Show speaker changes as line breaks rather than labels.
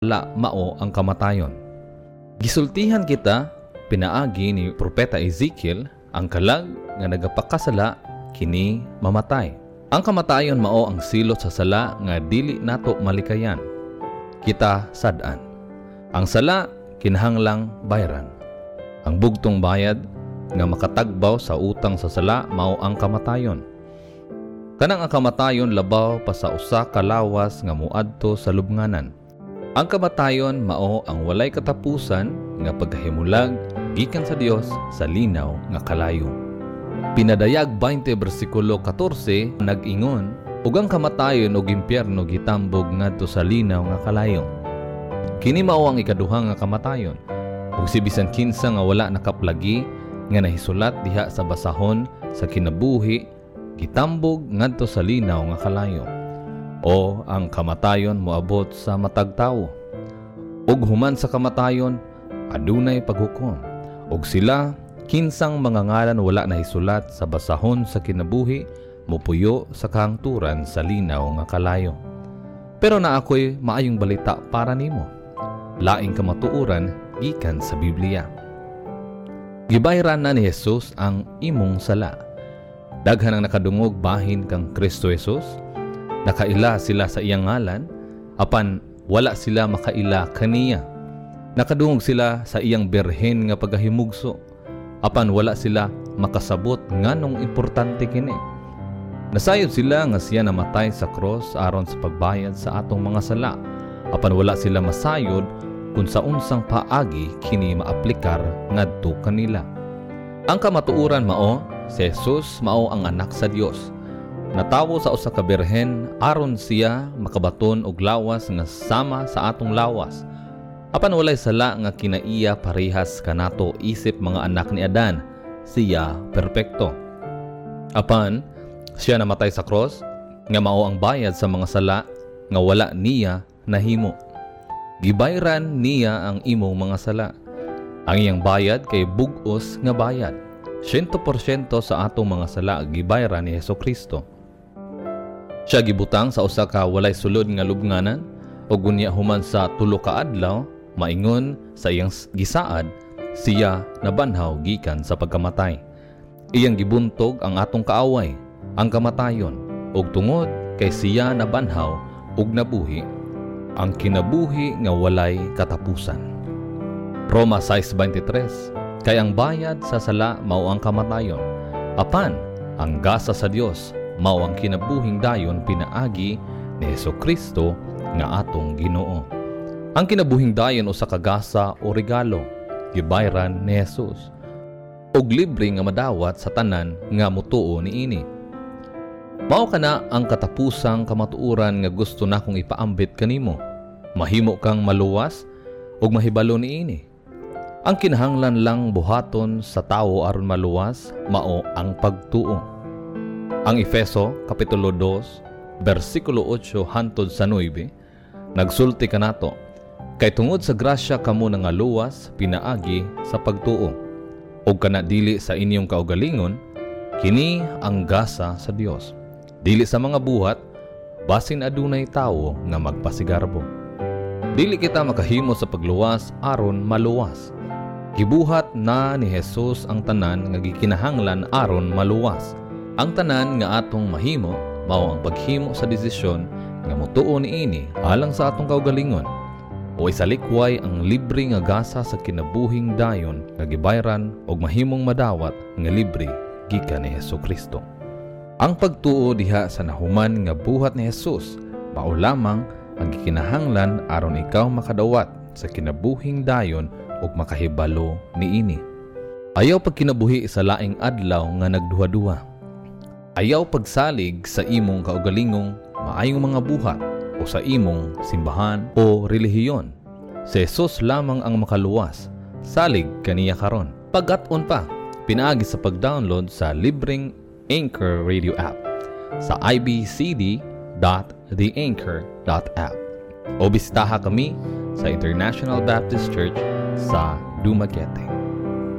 mao ang kamatayon. Gisultihan kita pinaagi ni Propeta Ezekiel ang kalag nga nagapakasala kini mamatay. Ang kamatayon mao ang silot sa sala nga dili nato malikayan. Kita sad-an. Ang sala kinahanglang bayaran. Ang bugtong bayad nga makatagbaw sa utang sa sala mao ang kamatayon. Kanang ang kamatayon labaw pa sa usa ka lawas nga muadto sa lubnganan. Ang kamatayon mao ang walay katapusan nga pagkahimulag gikan sa Dios sa linaw nga kalayo. Pinadayag 20 bersikulo 14 nag-ingon, ug ang kamatayon ug impyerno gitambog ngadto sa linaw nga kalayo. Kini mao ang ikaduha nga kamatayon, ug si bisan kinsa nga wala nakaplagi nga nahisulat diha sa basahon sa kinabuhi gitambog ngadto sa linaw nga kalayo. O ang kamatayon moabot sa matag tawo. Ug human sa kamatayon adunay paghukom. Ug sila kinsang mga ngalan wala nahisulat sa basahon sa kinabuhi mupuyo sa kahangturan sa linaw nga kalayo. Pero naakoy maayong balita para nimo. Laing kamatuoran gikan sa Biblia. Gibayran na ni Jesus ang imong sala. Daghan ang nakadungog bahin kang Kristo Jesus. Nakaila sila sa iyang ngalan, apan wala sila makaila kaniya. Nakadungog sila sa iyang birhen nga pagahimugso, apan wala sila makasabot nganong importante kini. Nasayod sila nga siya namatay sa cross aron sa pagbayad sa atong mga sala, apan wala sila masayod kung sa unsang paagi kini maaplikar ngadto kanila. Ang kamatuoran mao, si Jesus mao ang anak sa Dios. Natawo sa usa ka birhen aron siya makabaton og lawas nga sama sa atong lawas. Apan walay sala nga kinaiya parehas kanato isip mga anak ni Adan, siya perpekto. Apan siya namatay sa cross nga mao ang bayad sa mga sala nga wala niya nahimo. Gibayran niya ang imong mga sala. Ang iyang bayad kay bug-os nga bayad. 100% sa atong mga sala gibayran ni Hesukristo. Siya gibutang sa usa ka walay sulod nga lubnganan ug unya human sa tulo ka adlaw maingon sa iyang gisaad siya nabanhaw gikan sa pagkamatay. Iyang gibuntog ang atong kaaway, ang kamatayon, ug tungod kay siya nabanhaw ug nabuhi, ang kinabuhi nga walay katapusan. Roma 6:23. Kay ang bayad sa sala mao ang kamatayon, apan ang gasa sa Dios mao ang kinabuhing dayon pinaagi ni Hesukristo nga atong Ginoo. Ang kinabuhing dayon usa ka gasa o regalo gibayran ni Jesus ug libre nga madawat sa tanan nga mutuo niini. Mao kana ang katapusang kamatuoran nga gusto nakong ipaambit kanimo. Mahimo kang maluwas ug mahibalo niini. Ang kinahanglan lang buhaton sa tawo aron maluwas mao ang pagtuo. Ang Efeso kapitulo 2 bersikulo 8 hantod sa 9 nagsulti kanato, kay tungod sa grasya kamo nga luwas pinaagi sa pagtuo. Og kana dili sa inyong kaugalingon, kini ang gasa sa Dios. Dili sa mga buhat, basin adunay tawo nga magpasigarbo. Dili kita makahimo sa pagluwas aron maluwas. Gibuhat na ni Jesus ang tanan nga gikinahanglan aron maluwas. Ang tanan nga atong mahimo mao ang paghimo sa desisyon nga mutuo niini alang sa atong kaugalingon. O isalikway ang libre nga gasa sa kinabuhing dayon nga gibayran og mahimong madawat nga libre gikan ni Hesukristo. Ang pagtuo diha sa nahuman nga buhat ni Jesus mao lamang ang gikinahanglan aron ikaw makadawat sa kinabuhing dayon ug makahibalo niini. Ayaw pagkinabuhi sa laing adlaw nga nagduha-duha. Ayaw pagsalig sa imong kaugalingong maayong mga buhat o sa imong simbahan o relihiyon. Si Jesus lamang ang makaluwas. Salig kaniya karon. Pag-aton pa, pinaagi sa pag-download sa libreng Anchor Radio app sa ibcd.theanchor.app o bisitaha kami sa International Baptist Church sa Dumaguete.